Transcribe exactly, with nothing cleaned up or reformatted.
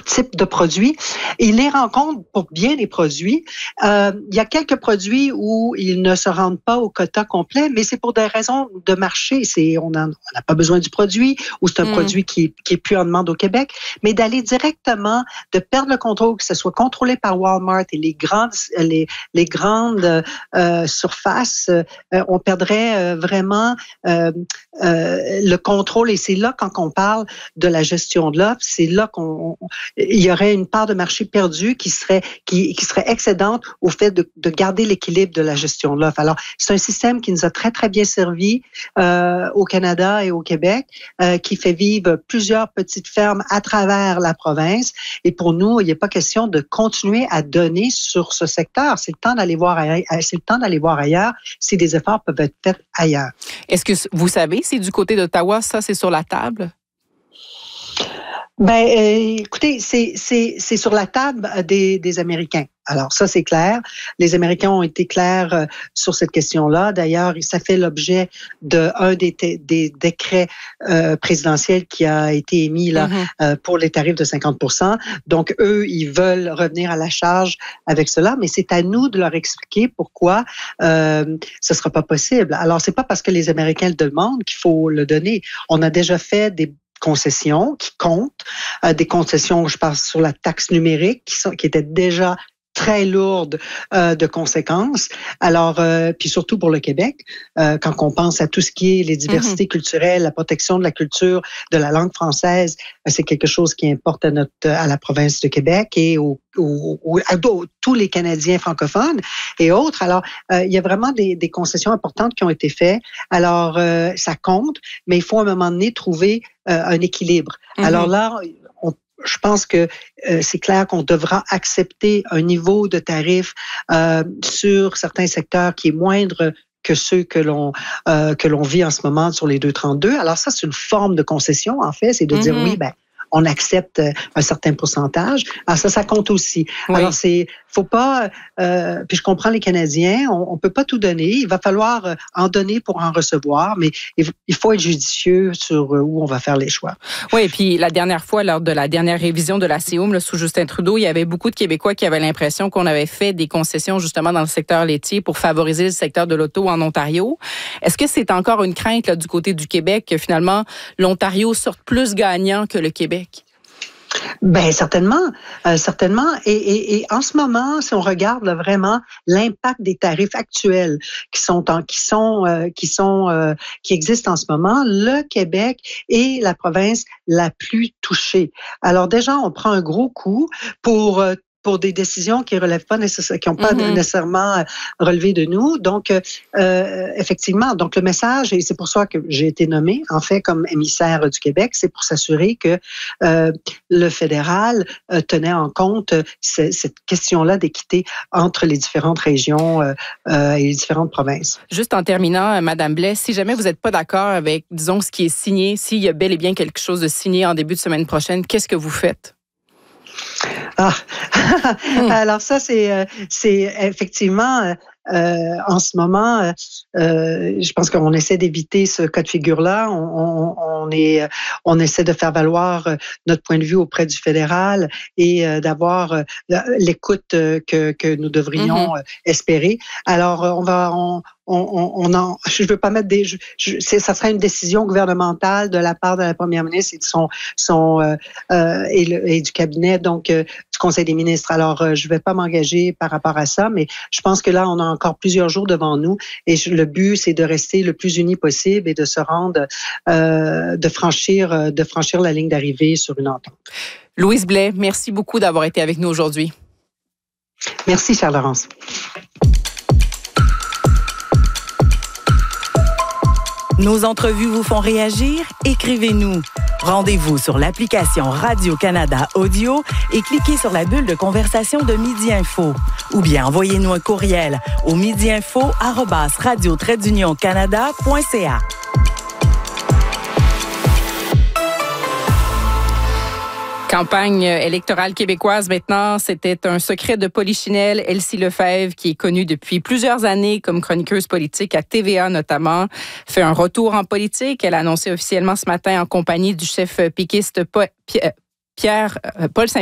type de produits. Ils les rencontrent pour bien des produits. Euh, il y a quelques produits où ils ne se rendent pas au quota complet, mais c'est pour des raisons de marché. C'est, on n'a pas besoin du produit ou c'est un mm. produit qui, qui est plus en demande au Québec. Mais d'aller directement, de perdre le contrôle, que ce soit contrôlé par Walmart et les grandes, les, les grandes euh, surfaces, euh, on perdrait euh, vraiment euh, euh, le contrôle. Et c'est là, quand on parle de la gestion de l'offre, c'est là qu'on, on, il y aurait une part de marché perdue qui serait, qui, qui serait excédente au fait de, de garder l'équilibre de la gestion de l'offre. Alors, c'est un système qui nous a très, très bien servi euh, au Canada et au Québec, euh, qui fait vivre plusieurs petites fermes à travers la province. Et pour nous, il n'y a pas question de continuer à donner sur ce secteur. C'est le temps d'aller voir ailleurs, c'est le temps d'aller voir ailleurs si des efforts peuvent être faits ailleurs. Est-ce que vous savez si du côté d'Ottawa, ça, c'est sur la table? Ben, euh, écoutez, c'est c'est c'est sur la table des des Américains. Alors ça, c'est clair. Les Américains ont été clairs euh, sur cette question-là. D'ailleurs, ça fait l'objet d'un des, des décrets euh, présidentiels qui a été émis là mm-hmm. euh, pour les tarifs de cinquante pour cent. Donc, eux, ils veulent revenir à la charge avec cela, mais c'est à nous de leur expliquer pourquoi euh, ce sera pas possible. Alors, c'est pas parce que les Américains le demandent qu'il faut le donner. On a déjà fait des concessions qui comptent, euh, des concessions, je parle sur la taxe numérique, qui, sont, qui étaient déjà très lourde euh, de conséquences. Alors, euh, puis surtout pour le Québec, euh, quand on pense à tout ce qui est les diversités mm-hmm. culturelles, la protection de la culture, de la langue française, euh, c'est quelque chose qui importe à notre, à la province de Québec et au, au, au, à tous les Canadiens francophones et autres. Alors, euh, il y a vraiment des, des concessions importantes qui ont été faites. Alors, euh, ça compte, mais il faut à un moment donné trouver euh, un équilibre. Mm-hmm. Alors là, on Je pense que euh, c'est clair qu'on devra accepter un niveau de tarif euh, sur certains secteurs qui est moindre que ceux que l'on euh, que l'on vit en ce moment sur les deux trente-deux. Alors ça, c'est une forme de concession, en fait, c'est de mm-hmm. dire oui, ben on accepte un certain pourcentage. Alors ça, ça compte aussi. Oui. Alors c'est, faut pas, euh, puis je comprends les Canadiens, on, on peut pas tout donner. Il va falloir en donner pour en recevoir, mais il faut être judicieux sur où on va faire les choix. Oui, et puis la dernière fois, lors de la dernière révision de la C O M, là, sous Justin Trudeau, il y avait beaucoup de Québécois qui avaient l'impression qu'on avait fait des concessions justement dans le secteur laitier pour favoriser le secteur de l'auto en Ontario. Est-ce que c'est encore une crainte là, du côté du Québec que finalement l'Ontario sorte plus gagnant que le Québec? Ben certainement, euh, certainement. Et, et, et en ce moment, si on regarde là, vraiment l'impact des tarifs actuels qui sont en, qui sont, euh, qui sont, euh, qui existent en ce moment, le Québec est la province la plus touchée. Alors déjà, on prend un gros coup pour euh, pour des décisions qui relèvent pas nécessairement, qui n'ont pas mm-hmm. nécessairement relevé de nous. Donc, euh, effectivement, donc le message, et c'est pour ça que j'ai été nommée, en fait, comme émissaire du Québec, c'est pour s'assurer que euh, le fédéral euh, tenait en compte ce, cette question-là d'équité entre les différentes régions euh, euh, et les différentes provinces. Juste en terminant, Madame Blais, si jamais vous n'êtes pas d'accord avec, disons, ce qui est signé, s'il y a bel et bien quelque chose de signé en début de semaine prochaine, qu'est-ce que vous faites? Ah, alors ça c'est c'est effectivement euh, en ce moment, euh, je pense qu'on essaie d'éviter ce cas de figure-là. On, on, on est, on essaie de faire valoir notre point de vue auprès du fédéral et euh, d'avoir l'écoute que que nous devrions mm-hmm. espérer. Alors on va on, On, on en, je veux pas mettre des, je, je, c'est, ça serait une décision gouvernementale de la part de la première ministre et de son, son euh, euh, et, le, et du cabinet, donc euh, du Conseil des ministres. Alors, euh, je vais pas m'engager par rapport à ça, mais je pense que là, on a encore plusieurs jours devant nous et je, le but, c'est de rester le plus unis possible et de se rendre, euh, de franchir, de franchir la ligne d'arrivée sur une entente. Louise Blais, merci beaucoup d'avoir été avec nous aujourd'hui. Merci, Charles-Laurence. Nos entrevues vous font réagir? Écrivez-nous. Rendez-vous sur l'application Radio-Canada Audio et cliquez sur la bulle de conversation de Midi Info. Ou bien envoyez-nous un courriel au midiinfo arobase radio trait d'union canada point c a. Campagne électorale québécoise maintenant, c'était un secret de Polichinelle. Elsie Lefebvre, qui est connue depuis plusieurs années comme chroniqueuse politique à T V A notamment, fait un retour en politique. Elle a annoncé officiellement ce matin en compagnie du chef péquiste Pierre Paul Saint